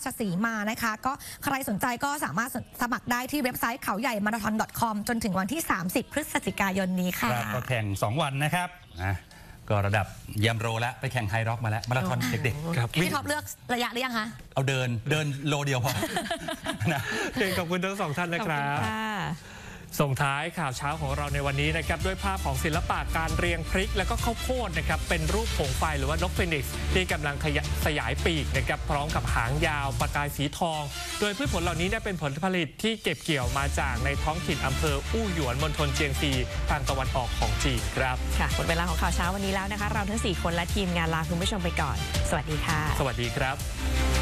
ชสีมานะคะก็ใครสนใจก็สามารถสมัครได้ที่เว็บไซต์เขาใหญ่มาราธอน .com จนถึงวันที่30 พฤศจิกายนนี้ค่ะก็แข่ง2 วันนะครับก็ระดับเยี่ยมโรแล้วไปแข่งไฮร็อกมาแล้วมาราธอนเด็กๆพี่ท็อปเลือกระยะหรือยังคะเอาเดินโลเดียวพอนะขอบคุณทั้งสองท่านนะครับส่งท้ายข่าวเช้าของเราในวันนี้นะครับด้วยภาพของศิลปะการเรียงพริกแล้วก็ข้าวโพดนะครับเป็นรูปโคมไฟหรือว่านกฟีนิกซ์ที่กำลังขยายปีกนะครับพร้อมกับหางยาวประกายสีทองโดยพืชผลเหล่านี้เป็นผลผลิตที่เก็บเกี่ยวมาจากในท้องถิ่นอำเภออู้หยวนมณฑลเจียงซีทางตะวันออกของจีนครับค่ะหมดเวลาของข่าวเช้าวันนี้แล้วนะคะเราทั้ง4 คนและทีมงานลาคุณผู้ชมไปก่อนสวัสดีค่ะสวัสดีครับ